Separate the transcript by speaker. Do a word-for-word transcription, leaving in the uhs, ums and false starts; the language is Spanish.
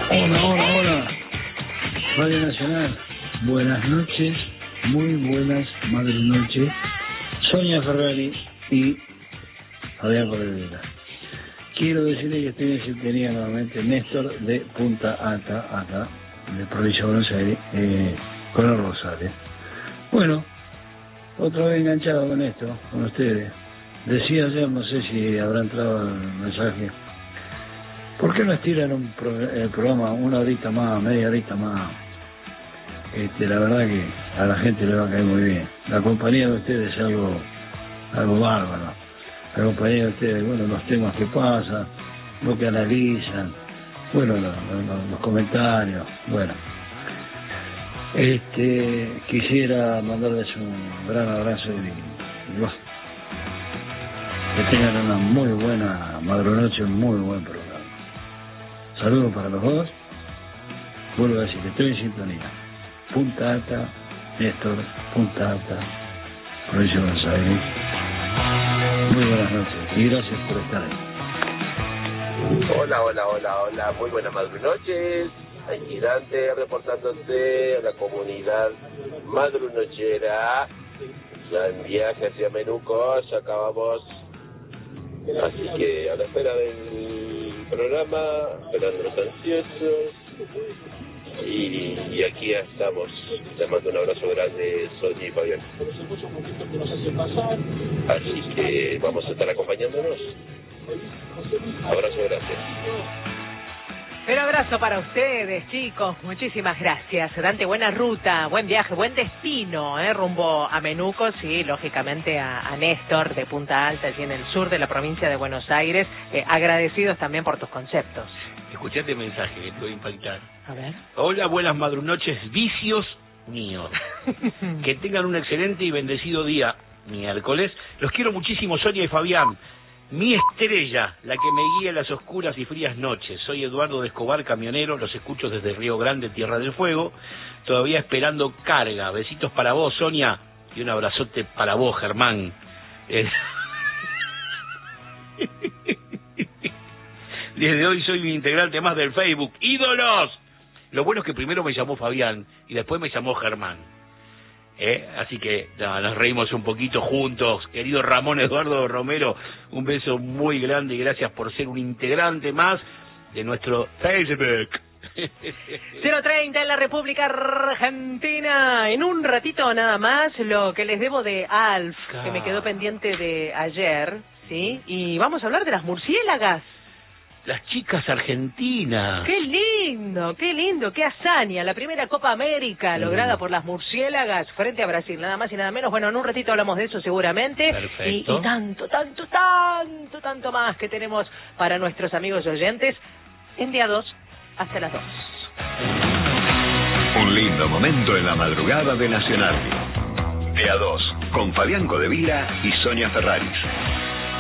Speaker 1: Hola, hola, hola. Radio Nacional, buenas noches, muy buenas madre noches. Sonia Ferrari y Fabián Corredera. Quiero decirle que estoy en sintonía nuevamente, Néstor de Punta Alta, acá, de Provincia de Buenos Aires, eh, con el Rosario. Bueno, otra vez enganchado con esto, con ustedes. Decía ayer, no sé si habrá entrado el mensaje, ¿por qué no estiran un pro, el programa una horita más, media horita más? Este, la verdad que a la gente le va a caer muy bien. La compañía de ustedes es algo, algo bárbaro. La compañía de ustedes, bueno, los temas que pasan, lo que analizan, bueno, los, los, los comentarios, bueno. Este, quisiera mandarles un gran abrazo y, y bueno, que tengan una muy buena madrunoche, un muy buen programa. Saludos para los dos. Vuelvo a decir que estoy en sintonía. Punta Alta, Néstor, Punta Alta, Provincia de Buenos Aires. Muy buenas noches y gracias por estar ahí.
Speaker 2: Hola, hola, hola, hola. Muy buenas madrunoches. Aquí Dante reportándose a la comunidad madrunochera. Ya en viaje hacia Menuco, ya acabamos. Así que a la espera del programa, esperando los ansiosos. Y, y aquí estamos. Les mando un abrazo grande, Sonia y Fabián. Así que vamos a estar acompañándonos. Abrazo, gracias.
Speaker 3: Un abrazo para ustedes, chicos. Muchísimas gracias. Dante, buena ruta, buen viaje, buen destino, ¿eh? Rumbo a Menuco, sí, lógicamente a, a Néstor de Punta Alta, allí en el sur de la provincia de Buenos Aires. Eh, agradecidos también por tus conceptos.
Speaker 4: Escuchate el mensaje que te voy a impactar.
Speaker 3: A ver.
Speaker 4: Hola, buenas madrunoches, vicios míos. Que tengan un excelente y bendecido día miércoles. Los quiero muchísimo, Sonia y Fabián. Mi estrella, la que me guía en las oscuras y frías noches. Soy Eduardo de Escobar, camionero, los escucho desde Río Grande, Tierra del Fuego. Todavía esperando carga. Besitos para vos, Sonia, y un abrazote para vos, Germán. Eh... Desde hoy soy un integrante más del Facebook. ¡Ídolos! Lo bueno es que primero me llamó Fabián y después me llamó Germán. ¿Eh? Así que no, nos reímos un poquito juntos. Querido Ramón Eduardo Romero, un beso muy grande y gracias por ser un integrante más de nuestro Facebook.
Speaker 3: cero treinta en la República Argentina. En un ratito nada más lo que les debo de Alf, que me quedó pendiente de ayer, ¿sí? Y vamos a hablar de las murciélagas.
Speaker 4: Las chicas argentinas.
Speaker 3: ¡Qué lindo! ¡Qué lindo! ¡Qué hazaña! La primera Copa América lograda mm. por las murciélagas frente a Brasil, nada más y nada menos. Bueno, en un ratito hablamos de eso seguramente.
Speaker 4: Perfecto.
Speaker 3: Y, y tanto, tanto, tanto, tanto más que tenemos para nuestros amigos oyentes. En día dos, hasta las dos.
Speaker 5: Un lindo momento en la madrugada de Nacional. Día dos, con Fabián Codevila y Sonia Ferraris.